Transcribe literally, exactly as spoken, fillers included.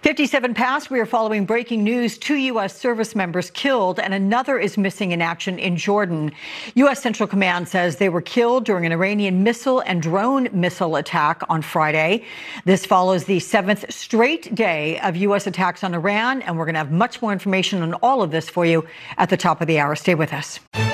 fifty-seven past, we are following breaking news. Two U S service members killed and another is missing in action in Jordan. U S Central Command says they were killed during an Iranian missile and drone missile attack on Friday. This follows the seventh straight day of U S attacks on Iran, and we're going to have much more information on all of this for you at the top of the hour. Stay with us.